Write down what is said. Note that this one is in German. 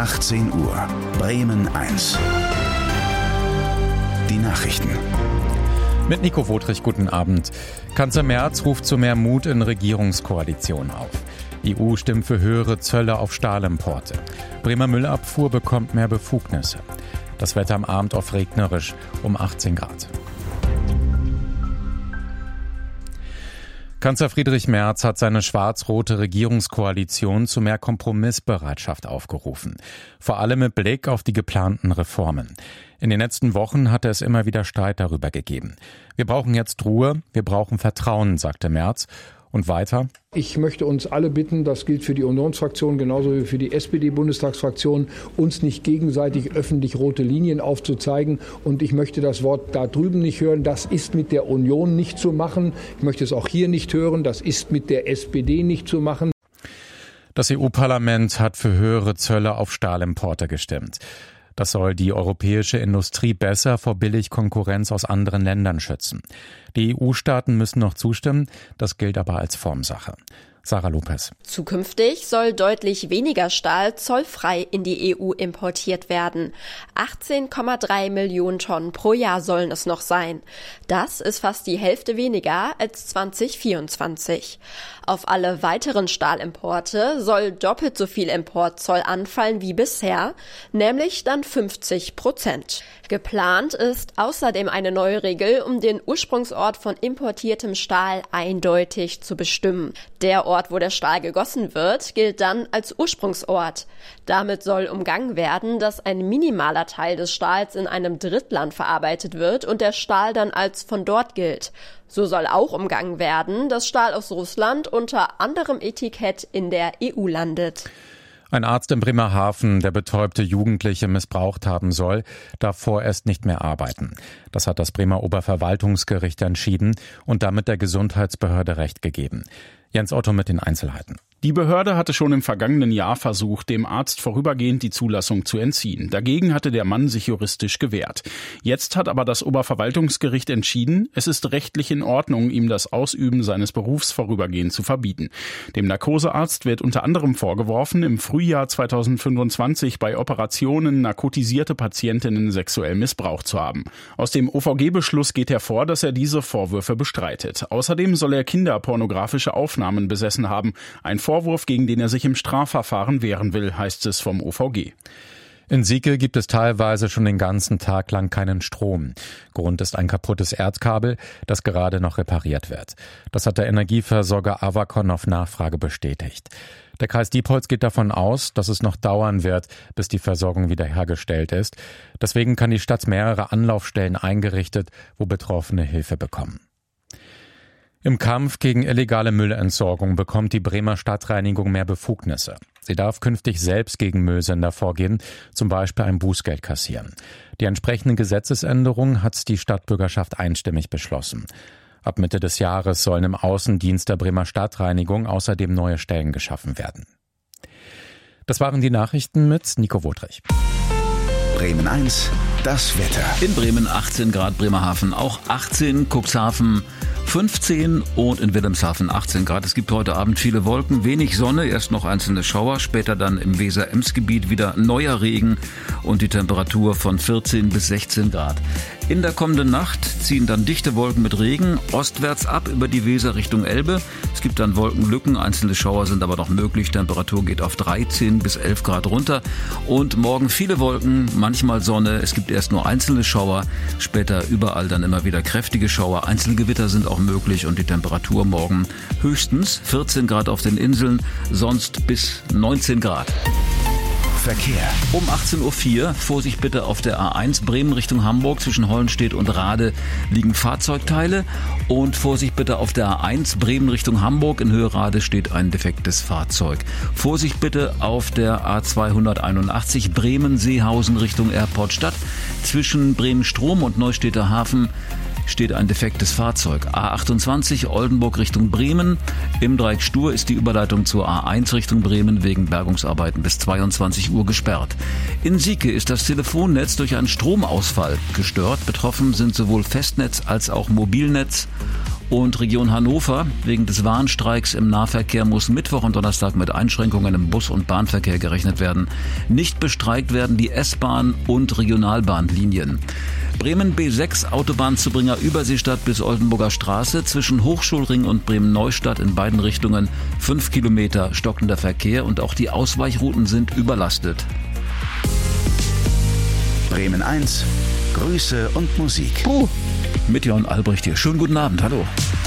18 Uhr, Bremen 1. Die Nachrichten. Mit Nico Wotrich, guten Abend. Kanzler Merz ruft zu mehr Mut in Regierungskoalition auf. EU stimmt für höhere Zölle auf Stahlimporte. Bremer Müllabfuhr bekommt mehr Befugnisse. Das Wetter am Abend oft regnerisch, um 18 Grad. Kanzler Friedrich Merz hat seine schwarz-rote Regierungskoalition zu mehr Kompromissbereitschaft aufgerufen. Vor allem mit Blick auf die geplanten Reformen. In den letzten Wochen hatte es immer wieder Streit darüber gegeben. Wir brauchen jetzt Ruhe, wir brauchen Vertrauen, sagte Merz. Und weiter: Ich möchte uns alle bitten, das gilt für die Unionsfraktion genauso wie für die SPD-Bundestagsfraktion, uns nicht gegenseitig öffentlich rote Linien aufzuzeigen. Und ich möchte das Wort da drüben nicht hören. Das ist mit der Union nicht zu machen. Ich möchte es auch hier nicht hören. Das ist mit der SPD nicht zu machen. Das EU-Parlament hat für höhere Zölle auf Stahlimporte gestimmt. Das soll die europäische Industrie besser vor Billigkonkurrenz aus anderen Ländern schützen. Die EU-Staaten müssen noch zustimmen, das gilt aber als Formsache. Sarah Lopez. Zukünftig soll deutlich weniger Stahl zollfrei in die EU importiert werden. 18,3 Millionen Tonnen pro Jahr sollen es noch sein. Das ist fast die Hälfte weniger als 2024. Auf alle weiteren Stahlimporte soll doppelt so viel Importzoll anfallen wie bisher, nämlich dann 50%. Geplant ist außerdem eine neue Regel, um den Ursprungsort von importiertem Stahl eindeutig zu bestimmen. Der Ort, wo der Stahl gegossen wird, gilt dann als Ursprungsort. Damit soll umgangen werden, dass ein minimaler Teil des Stahls in einem Drittland verarbeitet wird und der Stahl dann als von dort gilt. So soll auch umgangen werden, dass Stahl aus Russland unter anderem Etikett in der EU landet. Ein Arzt in Bremerhaven, der betäubte Jugendliche missbraucht haben soll, darf vorerst nicht mehr arbeiten. Das hat das Bremer Oberverwaltungsgericht entschieden und damit der Gesundheitsbehörde Recht gegeben. Jens Otto mit den Einzelheiten. Die Behörde hatte schon im vergangenen Jahr versucht, dem Arzt vorübergehend die Zulassung zu entziehen. Dagegen hatte der Mann sich juristisch gewehrt. Jetzt hat aber das Oberverwaltungsgericht entschieden, es ist rechtlich in Ordnung, ihm das Ausüben seines Berufs vorübergehend zu verbieten. Dem Narkosearzt wird unter anderem vorgeworfen, im Frühjahr 2025 bei Operationen narkotisierte Patientinnen sexuell missbraucht zu haben. Aus dem OVG-Beschluss geht hervor, dass er diese Vorwürfe bestreitet. Außerdem soll er kinderpornografische Aufnahmen besessen haben. Ein Vorwurf, gegen den er sich im Strafverfahren wehren will, heißt es vom OVG. In Sieke gibt es teilweise schon den ganzen Tag lang keinen Strom. Grund ist ein kaputtes Erdkabel, das gerade noch repariert wird. Das hat der Energieversorger Avacon auf Nachfrage bestätigt. Der Kreis Diepholz geht davon aus, dass es noch dauern wird, bis die Versorgung wiederhergestellt ist. Deswegen kann die Stadt mehrere Anlaufstellen eingerichtet, wo Betroffene Hilfe bekommen. Im Kampf gegen illegale Müllentsorgung bekommt die Bremer Stadtreinigung mehr Befugnisse. Sie darf künftig selbst gegen Müllsender vorgehen, zum Beispiel ein Bußgeld kassieren. Die entsprechende Gesetzesänderung hat die Stadtbürgerschaft einstimmig beschlossen. Ab Mitte des Jahres sollen im Außendienst der Bremer Stadtreinigung außerdem neue Stellen geschaffen werden. Das waren die Nachrichten mit Nico Wotrich. Bremen 1, das Wetter. In Bremen 18 Grad, Bremerhaven auch 18, Cuxhaven 15 und in Wilhelmshaven 18 Grad. Es gibt heute Abend viele Wolken, wenig Sonne, erst noch einzelne Schauer, später dann im Weser-Ems-Gebiet wieder neuer Regen und die Temperatur von 14 bis 16 Grad. In der kommenden Nacht ziehen dann dichte Wolken mit Regen ostwärts ab über die Weser Richtung Elbe. Es gibt dann Wolkenlücken, einzelne Schauer sind aber noch möglich. Temperatur geht auf 13 bis 11 Grad runter. Und morgen viele Wolken, manchmal Sonne. Es gibt erst nur einzelne Schauer, später überall dann immer wieder kräftige Schauer. Einzelgewitter sind auch möglich und die Temperatur morgen höchstens 14 Grad auf den Inseln, sonst bis 19 Grad. Verkehr. Um 18.04 Uhr, Vorsicht bitte auf der A1 Bremen Richtung Hamburg, zwischen Hollenstedt und Rade liegen Fahrzeugteile und Vorsicht bitte auf der A1 Bremen Richtung Hamburg, in Höhe Rade steht ein defektes Fahrzeug. Vorsicht bitte auf der A281 Bremen-Seehausen Richtung Airportstadt, zwischen Bremen-Strom und Neustädter Hafen steht ein defektes Fahrzeug. A28 Oldenburg Richtung Bremen. Im Dreieck Stur ist die Überleitung zur A1 Richtung Bremen wegen Bergungsarbeiten bis 22 Uhr gesperrt. In Sieke ist das Telefonnetz durch einen Stromausfall gestört. Betroffen sind sowohl Festnetz als auch Mobilnetz. Und Region Hannover, wegen des Warnstreiks im Nahverkehr muss Mittwoch und Donnerstag mit Einschränkungen im Bus- und Bahnverkehr gerechnet werden. Nicht bestreikt werden die S-Bahn- und Regionalbahnlinien. Bremen B6 Autobahnzubringer Überseestadt bis Oldenburger Straße zwischen Hochschulring und Bremen-Neustadt in beiden Richtungen 5 Kilometer stockender Verkehr und auch die Ausweichrouten sind überlastet. Bremen 1, Grüße und Musik. Mit Jon Albrecht hier. Schönen guten Abend, hallo.